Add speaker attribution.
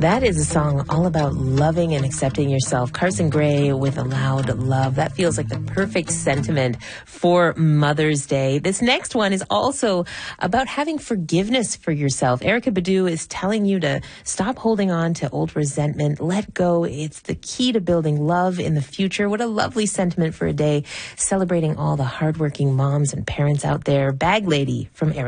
Speaker 1: That is a song all about loving and accepting yourself. Carson Gray with A Loud Love. That feels like the perfect sentiment for Mother's Day. This next one is also about having forgiveness for yourself. Erykah Badu is telling you to stop holding on to old resentment. Let go. It's the key to building love in the future. What a lovely sentiment for a day celebrating all the hardworking moms and parents out there. Bag Lady from Erykah.